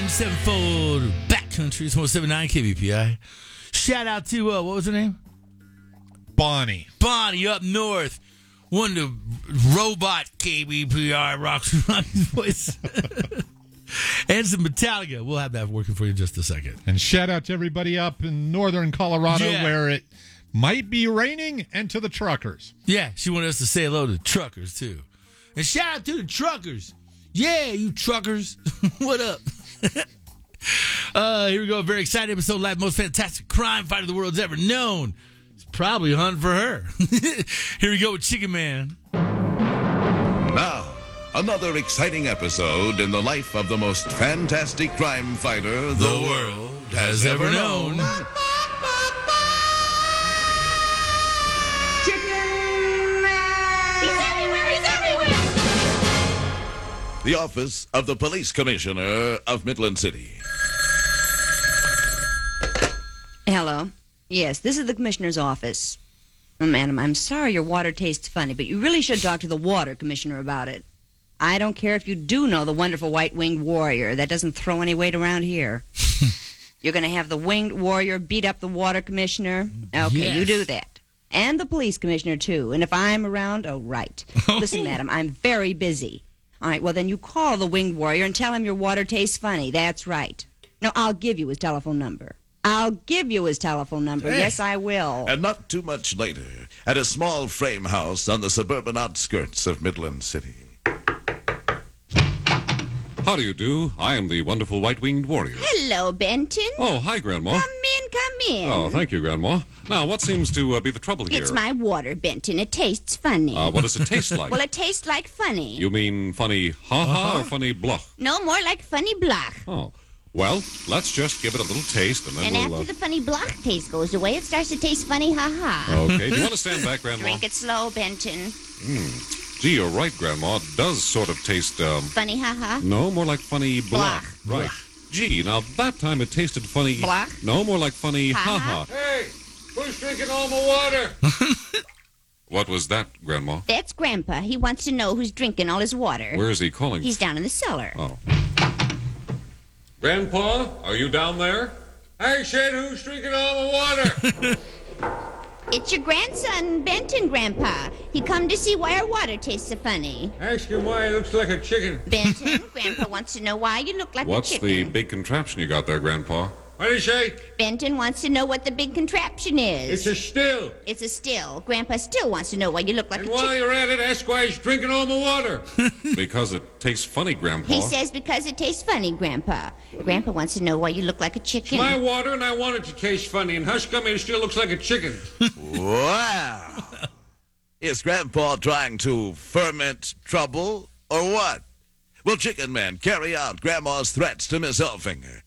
sevenfold backcountry. It's 107.9 KBPI. Shout out to, what was her name? Bonnie. Bonnie up north. One of the robot KBPI rocks voice. And some Metallica. We'll have that working for you in just a second. And shout out to everybody up in northern Colorado where it might be raining, and to the truckers. Yeah, she wanted us to say hello to truckers, too. And shout out to the truckers. Yeah, you truckers. What up? Here we go. A very exciting episode. Live most fantastic crime fighter the world's ever known. It's probably hunting for her. Here we go with Chicken Man. Now, another exciting episode in the life of the most fantastic crime fighter the world has ever known. Chicken Man! He's everywhere! He's everywhere! The office of the police commissioner of Midland City. Hello. Yes, this is the commissioner's office. Oh, madam, I'm sorry your water tastes funny, but you really should talk to the water commissioner about it. I don't care if you do know the wonderful white-winged warrior. That doesn't throw any weight around here. You're going to have the winged warrior beat up the water commissioner? Okay, Yes. You do that. And the police commissioner, too. And if I'm around, oh, right. Listen, madam, I'm very busy. All right, well, then you call the winged warrior and tell him your water tastes funny. That's right. No, I'll give you his telephone number. I'll give you his telephone number. Hey. Yes, I will. And not too much later, at a small frame house on the suburban outskirts of Midland City. How do you do? I am the wonderful white-winged warrior. Hello, Benton. Oh, hi, Grandma. Come in. Oh, thank you, Grandma. Now, what seems to be the trouble here? It's my water, Benton. It tastes funny. What does it taste like? Well, it tastes like funny. You mean funny ha-ha or funny bluff? No, more like funny block. Oh, well, let's just give it a little taste, and then And we'll... after the funny block taste goes away, it starts to taste funny ha-ha. Okay, do you want to stand back, Grandma? Drink it slow, Benton. Gee, you're right, Grandma. It does sort of taste, Funny ha-ha. No, more like funny Block. Right. Gee, now that time it tasted funny... Block. No, more like funny Ha-ha. ha-ha. Hey, who's drinking all my water? What was that, Grandma? That's Grandpa. He wants to know who's drinking all his water. Where is he calling? He's down in the cellar. Oh. Grandpa, are you down there? I said, who's drinking all my water? It's your grandson, Benton, Grandpa. He come to see why our water tastes so funny. Ask him why he looks like a chicken. Benton, Grandpa wants to know why you look like What's a chicken. the big contraption you got there, Grandpa? What do you say? Benton wants to know what the big contraption is. It's a still. It's a still. Grandpa still wants to know why you look like And a while chicken. you're at it, ask why he's drinking all my water. Because it tastes funny, Grandpa. He says because it tastes funny, Grandpa. Grandpa wants to know why you look like a chicken. My water, and I want it to taste funny. And hush gummy still looks like a chicken. Wow! Is Grandpa trying to ferment trouble, or what? Will Chicken Man carry out Grandma's threats to Miss Elfinger?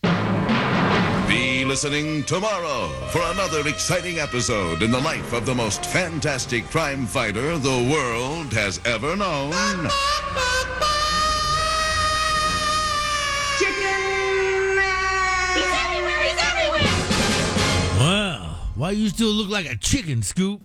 Be listening tomorrow for another exciting episode in the life of the most fantastic crime fighter the world has ever known. Chicken Man! He's everywhere! He's everywhere! Wow. Why you still look like a chicken, Scoop?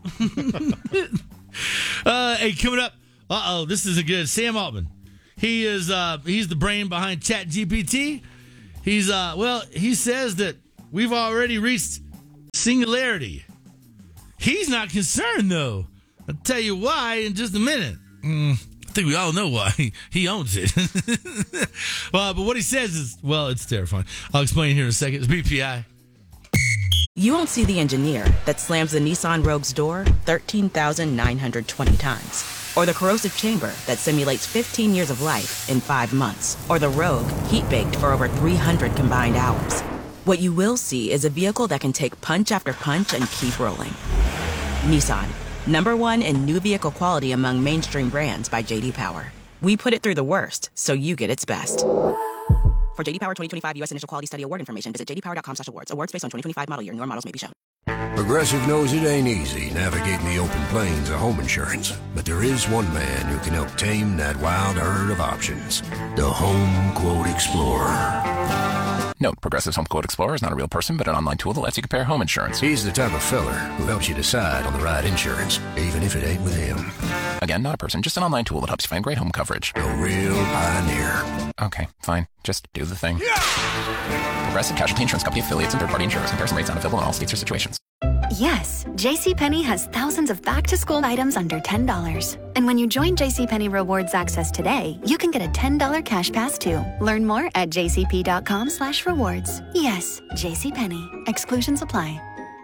Hey, coming up. This is a good. Sam Altman. He is. He's the brain behind ChatGPT. He's. He says that we've already reached singularity. He's not concerned though. I'll tell you why in just a minute. I think we all know why. He owns it. But what he says is, well, it's terrifying. I'll explain here in a second. It's BPI. You won't see the engineer that slams the Nissan Rogue's door 13,920 times. Or the corrosive chamber that simulates 15 years of life in 5 months. Or the Rogue heat-baked for over 300 combined hours. What you will see is a vehicle that can take punch after punch and keep rolling. Nissan, #1 in new vehicle quality among mainstream brands by J.D. Power. We put it through the worst, so you get its best. For J.D. Power 2025 U.S. Initial Quality Study Award information, visit jdpower.com/awards. Awards based on 2025 model year. Newer models may be shown. Progressive knows it ain't easy navigating the open plains of home insurance, but there is one man who can help tame that wild herd of options. The Home Quote Explorer. Note, Progressive's Home Quote Explorer is not a real person, but an online tool that lets you compare home insurance. He's the type of fella who helps you decide on the right insurance, even if it ain't with him. Again, not a person, just an online tool that helps you find great home coverage. A real pioneer. Okay, fine. Just do the thing. Progressive Casualty Insurance Company affiliates and third-party insurers. Comparison rates not available in all states or situations. Yes, JCPenney has thousands of back-to-school items under $10. And when you join JCPenney Rewards Access today, you can get a $10 cash pass too. Learn more at jcp.com/rewards. Yes, JCPenney. Exclusions apply.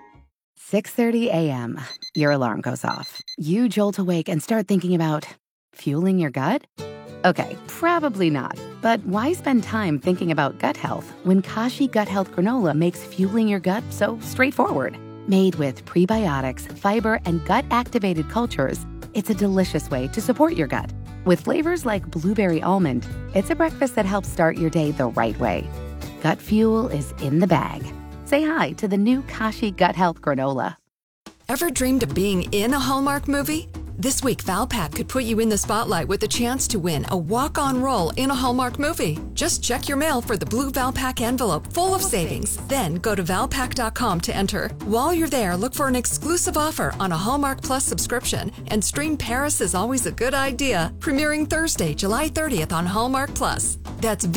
6:30 a.m. Your alarm goes off. You jolt awake and start thinking about fueling your gut? Okay, probably not. But why spend time thinking about gut health when Kashi Gut Health Granola makes fueling your gut so straightforward? Made with prebiotics, fiber, and gut-activated cultures, it's a delicious way to support your gut. With flavors like blueberry almond, it's a breakfast that helps start your day the right way. Gut fuel is in the bag. Say hi to the new Kashi Gut Health Granola. Ever dreamed of being in a Hallmark movie? This week, Valpak could put you in the spotlight with a chance to win a walk-on role in a Hallmark movie. Just check your mail for the blue Valpak envelope full of savings. Then go to Valpak.com to enter. While you're there, look for an exclusive offer on a Hallmark Plus subscription and stream Paris is Always a Good Idea, premiering Thursday, July 30th on Hallmark Plus. That's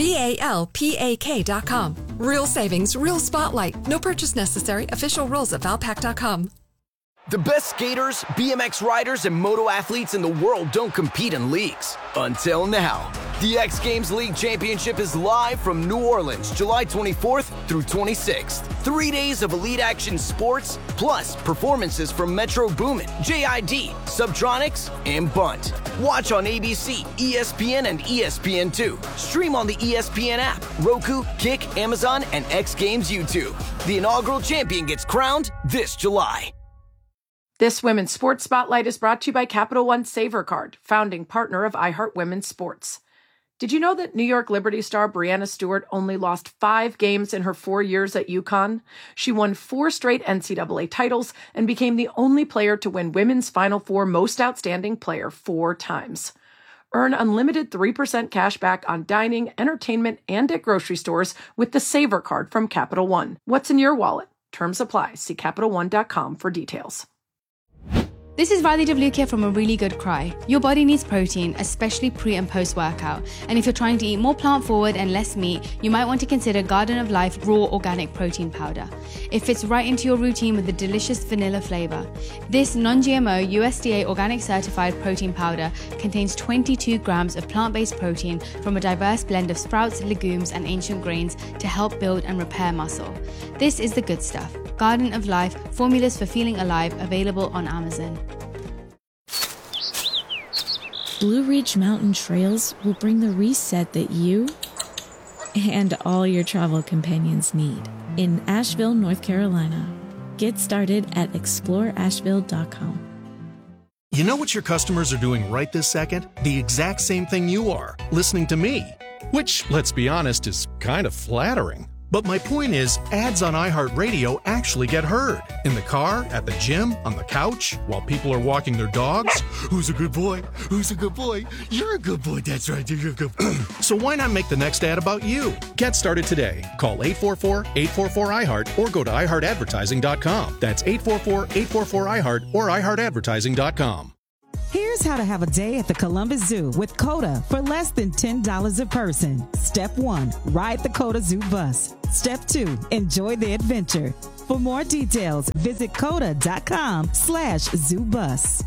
VALPAK.com. Real savings, real spotlight. No purchase necessary. Official rules at Valpak.com. The best skaters, BMX riders, and moto athletes in the world don't compete in leagues. Until now. The X Games League Championship is live from New Orleans, July 24th through 26th. 3 days of elite action sports, plus performances from Metro Boomin, JID, Subtronics, and Bunt. Watch on ABC, ESPN, and ESPN2. Stream on the ESPN app, Roku, Kick, Amazon, and X Games YouTube. The inaugural champion gets crowned this July. This Women's Sports Spotlight is brought to you by Capital One Saver Card, founding partner of iHeart Women's Sports. Did you know that New York Liberty star Breanna Stewart only lost 5 games in her 4 years at UConn? She won 4 straight NCAA titles and became the only player to win Women's Final Four Most Outstanding Player 4 times. Earn unlimited 3% cash back on dining, entertainment, and at grocery stores with the Saver Card from Capital One. What's in your wallet? Terms apply. See CapitalOne.com for details. This is Radhi Devlukia from A Really Good Cry. Your body needs protein, especially pre and post workout. And if you're trying to eat more plant forward and less meat, you might want to consider Garden of Life Raw Organic Protein Powder. It fits right into your routine with a delicious vanilla flavor. This non-GMO USDA organic certified protein powder contains 22 grams of plant-based protein from a diverse blend of sprouts, legumes, and ancient grains to help build and repair muscle. This is the good stuff. Garden of Life, formulas for feeling alive, available on Amazon. Blue Ridge Mountain Trails will bring the reset that you and all your travel companions need in Asheville, North Carolina. Get started at exploreasheville.com. You know what your customers are doing right this second? The exact same thing you are, listening to me. Which, let's be honest, is kind of flattering. But my point is, ads on iHeartRadio actually get heard. In the car, at the gym, on the couch, while people are walking their dogs. Who's a good boy? Who's a good boy? You're a good boy. That's right. You're a good boy. So why not make the next ad about you? Get started today. Call 844-844-iHeart or go to iHeartAdvertising.com. That's 844-844-iHeart or iHeartAdvertising.com. Here's how to have a day at the Columbus Zoo with COTA for less than $10 a person. Step 1, ride the COTA Zoo bus. Step 2, enjoy the adventure. For more details, visit COTA.com/zoobus.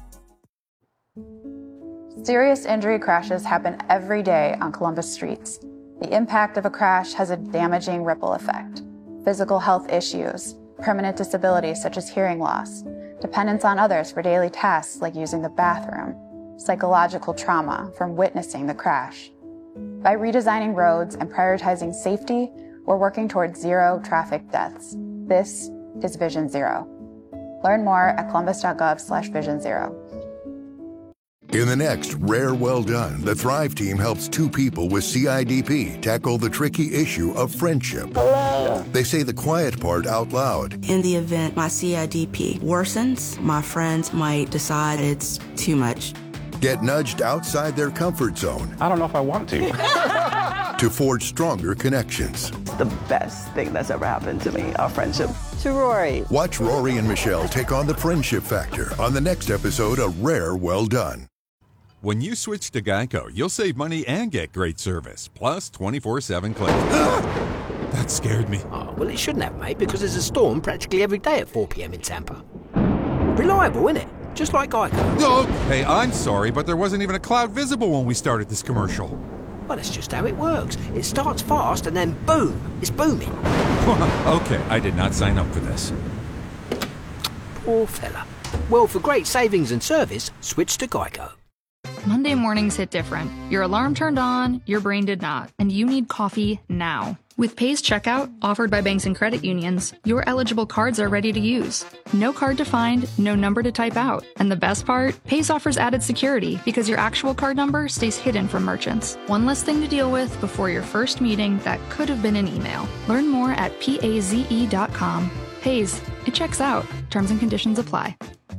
Serious injury crashes happen every day on Columbus streets. The impact of a crash has a damaging ripple effect. Physical health issues, permanent disabilities such as hearing loss, dependence on others for daily tasks like using the bathroom, psychological trauma from witnessing the crash. By redesigning roads and prioritizing safety, we're working towards 0 traffic deaths. This is Vision Zero. Learn more at columbus.gov/Vision Zero. In the next Rare Well Done, the Thrive team helps 2 people with CIDP tackle the tricky issue of friendship. Hello. They say the quiet part out loud. In the event my CIDP worsens, my friends might decide it's too much. Get nudged outside their comfort zone. I don't know if I want to. to forge stronger connections. The best thing that's ever happened to me, our friendship. To Rory. Watch Rory and Michelle take on the friendship factor on the next episode of Rare Well Done. When you switch to Geico, you'll save money and get great service, plus 24/7 claims. That scared me. Oh, well, it shouldn't have, mate, because there's a storm practically every day at 4 p.m. in Tampa. Reliable, isn't it? Just like Geico. Oh, hey, I'm sorry, but there wasn't even a cloud visible when we started this commercial. Well, that's just how it works. It starts fast and then boom, it's booming. Okay, I did not sign up for this. Poor fella. Well, for great savings and service, switch to Geico. Monday mornings hit different. Your alarm turned on, your brain did not, and you need coffee now. With Pay's checkout, offered by banks and credit unions, your eligible cards are ready to use. No card to find, no number to type out. And the best part? Pay's offers added security because your actual card number stays hidden from merchants. One less thing to deal with before your first meeting that could have been an email. Learn more at paze.com. Pay's, it checks out. Terms and conditions apply.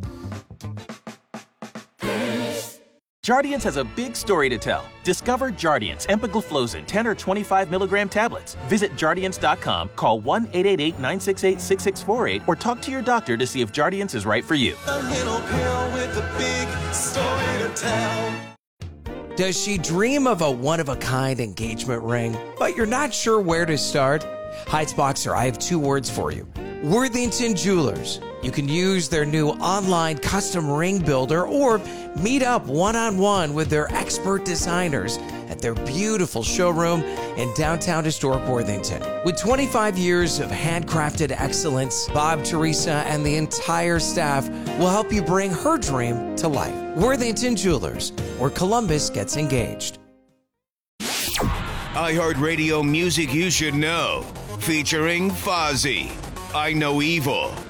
Jardiance has a big story to tell. Discover Jardiance empagliflozin 10 or 25 milligram tablets. Visit Jardiance.com, call 1-888-968-6648, or talk to your doctor to see if Jardiance is right for you. A little girl with a big story to tell. Does she dream of a one-of-a-kind engagement ring, but you're not sure where to start? Heights Boxer, I have 2 words for you. Worthington Jewelers. You can use their new online custom ring builder or meet up one-on-one with their expert designers at their beautiful showroom in downtown historic Worthington. With 25 years of handcrafted excellence, Bob, Teresa, and the entire staff will help you bring her dream to life. Worthington Jewelers, where Columbus gets engaged. iHeartRadio music you should know, featuring Fozzy, I Know Evil.